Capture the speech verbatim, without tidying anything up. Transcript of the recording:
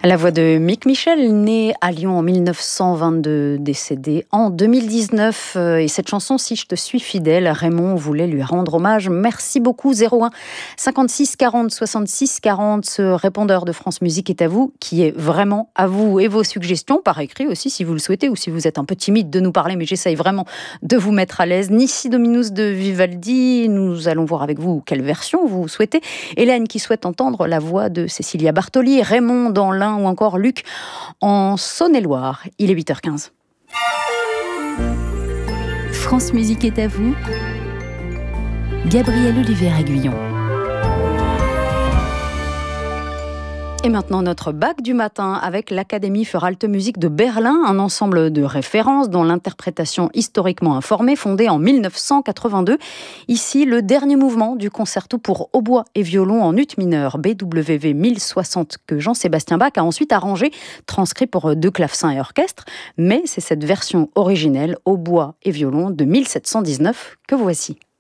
La voix de Mick Michel, né à Lyon en mille neuf cent vingt-deux, décédé en deux mille dix-neuf. Et cette chanson, Si je te suis fidèle, Raymond voulait lui rendre hommage. Merci beaucoup. zéro un cinquante-six quarante soixante-six quarante. Ce répondeur de France Musique est à vous, qui est vraiment à vous. Et vos suggestions, par écrit aussi, si vous le souhaitez, ou si vous êtes un peu timide de nous parler, mais j'essaye vraiment de vous mettre à l'aise. Nisi Dominus de Vivaldi, nous allons voir avec vous quelle version vous souhaitez. Hélène qui souhaite entendre la voix de Cécilia Bartoli, Raymond dans l'Ain ou encore Luc en Saône-et-Loire. Il est huit heures quinze. France Musique est à vous. Gabriel Olivier-Aguillon. Et maintenant, notre bac du matin avec l'Académie für Alte Musik de Berlin, un ensemble de références dont l'interprétation historiquement informée, fondée en mille neuf cent quatre-vingt-deux. Ici, le dernier mouvement du concerto pour hautbois et violon en ut mineur, B W V mille soixante, que Jean-Sébastien Bach a ensuite arrangé, transcrit pour deux clavecins et orchestre. Mais c'est cette version originelle, hautbois et violon, de mille sept cent dix-neuf que voici.